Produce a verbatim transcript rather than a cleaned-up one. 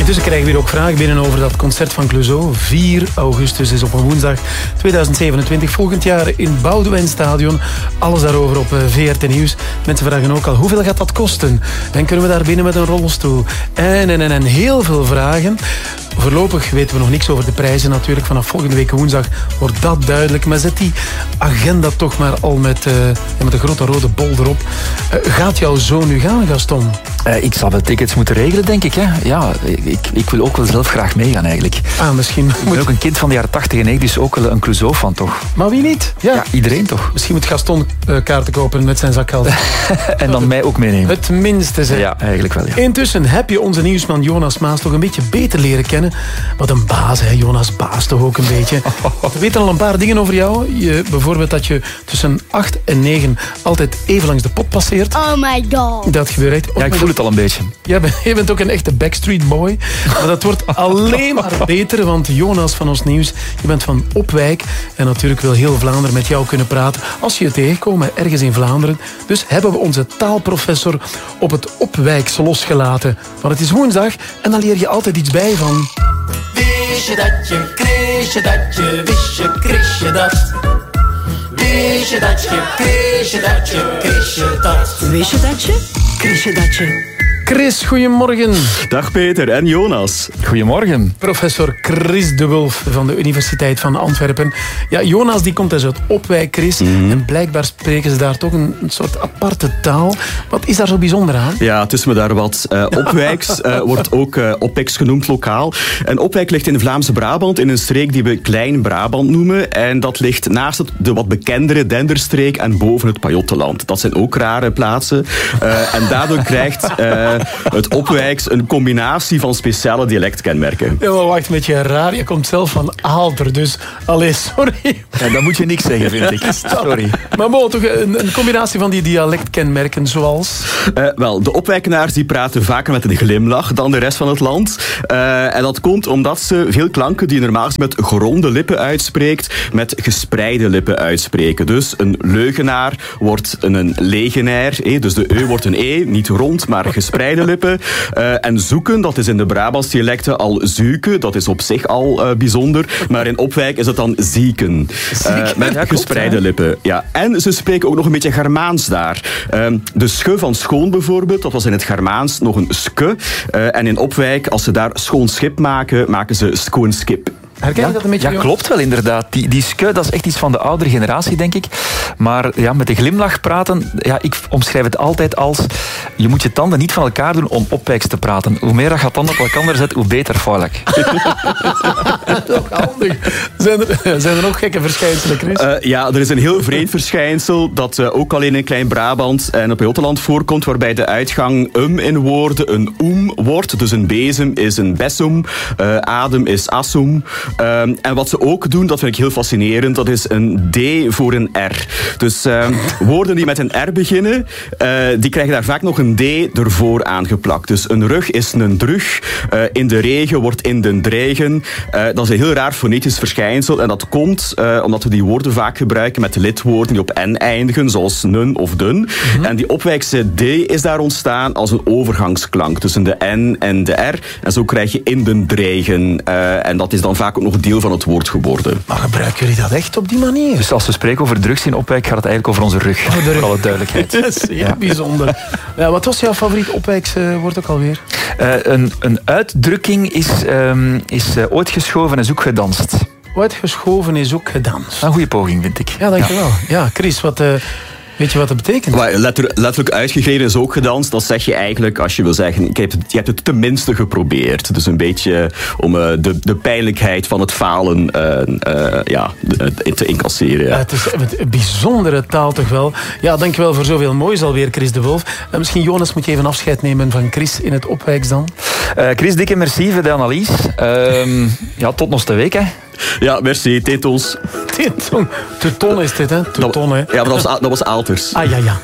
Intussen krijgen we hier ook vragen binnen over dat concert van Clouseau. vier augustus is op een woensdag tweeduizend zevenentwintig. Volgend jaar in Boudewijnstadion. Alles daarover op V R T Nieuws. Mensen vragen ook al, hoeveel gaat dat kosten? En kunnen we daar binnen met een rolstoel? En, en, en, en heel veel vragen. Voorlopig weten we nog niks over de prijzen natuurlijk. Vanaf volgende week woensdag wordt dat duidelijk. Maar zet die agenda toch maar al met, uh, met een grote rode bol erop. Uh, gaat jouw zoon nu gaan, Gaston? Uh, ik zal wel tickets moeten regelen, denk ik. Hè? Ja, ik, ik wil ook wel zelf graag meegaan, eigenlijk. Ah, misschien. Ik ben moet... ook een kind van de jaren tachtig en negentig, dus ook wel een Clouseau van, toch? Maar wie niet? Ja, ja iedereen toch? Misschien moet Gaston uh, kaarten kopen met zijn zakgeld. En dan mij ook meenemen. Het minste, zeg. Ja, eigenlijk wel, ja. Intussen heb je onze nieuwsman Jonas Maas toch een beetje beter leren kennen. Wat een baas, hè? Jonas Baas toch ook een beetje. We weten al een paar dingen over jou. Je, bijvoorbeeld dat je tussen acht en negen altijd even langs de pot passeert. Oh my god. Dat gebeurt echt. Ja, ik voel het al een beetje. Jij bent, jij bent ook een echte Backstreet Boy. Maar dat wordt alleen maar beter, want Jonas van ons nieuws, je bent van Opwijk. En natuurlijk wil heel Vlaanderen met jou kunnen praten als je je tegenkomt ergens in Vlaanderen. Dus hebben we onze taalprofessor op het Opwijkse losgelaten. Want het is woensdag en dan leer je altijd iets bij van... Wist je dat je, kreeg je dat je, wist je, kreeg je dat? Wist je dat je, kreeg je dat je, kreeg je dat? Wist je dat je, kreeg je dat je? Chris, goedemorgen. Dag Peter en Jonas. Goedemorgen. Professor Chris de Wulf van de Universiteit van Antwerpen. Ja, Jonas die komt dus uit Opwijk, Chris. Mm. En blijkbaar spreken ze daar toch een, een soort aparte taal. Wat is daar zo bijzonder aan? Ja, tussen me daar wat. Uh, Opwijks uh, wordt ook uh, Opeks genoemd lokaal. En Opwijk ligt in Vlaamse Brabant, in een streek die we Klein Brabant noemen. En dat ligt naast het, de wat bekendere Denderstreek en boven het Pajottenland. Dat zijn ook rare plaatsen. Uh, en daardoor krijgt... Uh, het Opwijks een combinatie van speciale dialectkenmerken. Ja, maar wacht, met je raar. Je komt zelf van Aalter, dus... Allee, sorry. Ja, dat moet je niks zeggen, vind ik. Sorry. Maar bon, toch een, een combinatie van die dialectkenmerken zoals... Uh, wel, de Opwijkenaars die praten vaker met een glimlach dan de rest van het land. Uh, en dat komt omdat ze veel klanken die je normaal met geronde lippen uitspreekt, met gespreide lippen uitspreken. Dus een leugenaar wordt een, een legenair. Eh, dus de E wordt een E, niet rond, maar gespreide lippen. Uh, en zoeken, dat is in de Brabants dialecten al zuiken. Dat is op zich al uh, bijzonder. Maar in Opwijk is het dan zieken. Uh, met ja, gespreide klopt, lippen. Ja. En ze spreken ook nog een beetje Germaans daar. Uh, de sche van schoon bijvoorbeeld, dat was in het Germaans nog een ske. Uh, en in Opwijk, als ze daar schoon schip maken, maken ze schoon skip. Herken je ja, dat een beetje? Ja, klopt wel inderdaad. Die, die ske, dat is echt iets van de oudere generatie, denk ik. Maar ja, met de glimlach praten, ja, ik omschrijf het altijd als... Je moet je tanden niet van elkaar doen om Opwijks te praten. Hoe meer dat je tanden op elkaar zet, hoe beter vuilak. Toch handig. Zijn er, zijn er nog gekke verschijnselen, Chris? Uh, ja, er is een heel vreemd verschijnsel dat uh, ook alleen in Klein Brabant en op Pajottenland voorkomt, waarbij de uitgang um in woorden een oem wordt. Dus een bezem is een besum, uh, adem is assum. Uh, en wat ze ook doen, dat vind ik heel fascinerend, dat is een D voor een R. Dus uh, woorden die met een R beginnen, uh, die krijgen daar vaak nog een D ervoor aangeplakt. Dus een rug is een drug, uh, in de regen wordt in den dreigen. Uh, dat is een heel raar fonetisch verschijnsel en dat komt uh, omdat we die woorden vaak gebruiken met lidwoorden die op N eindigen, zoals nun of dun. Mm-hmm. En die Opwijkse D is daar ontstaan als een overgangsklank tussen de N en de R. En zo krijg je in den dreigen. Uh, en dat is dan vaak ook nog deel van het woord geworden. Maar gebruiken jullie dat echt op die manier? Dus als we spreken over drugs in Opwijk, gaat het eigenlijk over onze rug. Oh, voor alle duidelijkheid. Dat is ja, bijzonder. Ja, wat was jouw favoriet Opwijkse woord ook alweer? Uh, een, een uitdrukking is, um, is uh, ooit geschoven en is ook gedanst. Ooit geschoven is ook gedanst. Een goede poging, vind ik. Ja, dankjewel. Ja, ja Chris, wat... Uh, Weet je wat dat betekent? Maar letter, letterlijk uitgegleden is ook gedanst. Dat zeg je eigenlijk als je wil zeggen... Je hebt het, je hebt het tenminste geprobeerd. Dus een beetje om uh, de, de pijnlijkheid van het falen uh, uh, ja, de, te incasseren. Ja. Ja, het is een bijzondere taal toch wel. Ja, dankjewel voor zoveel moois alweer, Chris de Wulf. Uh, misschien, Jonas, moet je even afscheid nemen van Chris in het Opwijks dan? Uh, Chris, dikke merci voor de analyse. Uh, ja, tot nog de week, hè. Ja, merci. Tetons. Teton. Teton is dit, hè? Teton, hè? Ja, maar dat was, dat was Aalters. Ah, ja, ja.